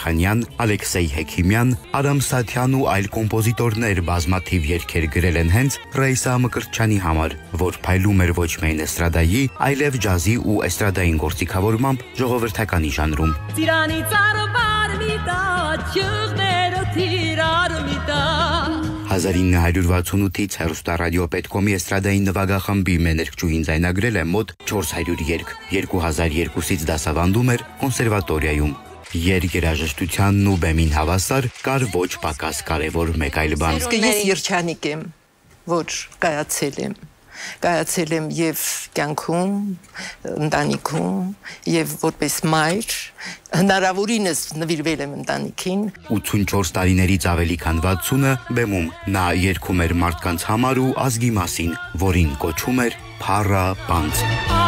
Երախանյան, Ալեքսեյ Հեքիմյան, Արամ Սաթյան ու այլ կոմպոզիտորներ բազմաթիվ երգեր գրել են հենց Ռեյսա Մկրտչյանի համար, որ փայլում էր ոչ միայն էստրադայի, այլև ջազի ու էստրադային գործիքավորմամբ ժողովրդականի ժանրում։ 1968-ից հեռուստառադիոպետկոմի էստրադային նվագախմբի մեներկչուհին ձայնագրել է մոտ 400 երգ, 2002-ից դասավանդում էր կոնսերվատորիայում։ Երգերաժշտությանն ու բեմին հավասար կար ոչ պակաս կարևոր մեկ այլ բան։ Ես երջանիկ եմ, որ կայացել եմ և կյանքում, ընտանիքում և որպես մայր, հնարավորինս նվիրվել եմ ընտանիքին։ 84 տարիներից ավելի քան 60-ը բեմում նա երգում էր մարդկանց համար ու ազգի մասին, որին կոչում էր «Փառա պանծ»։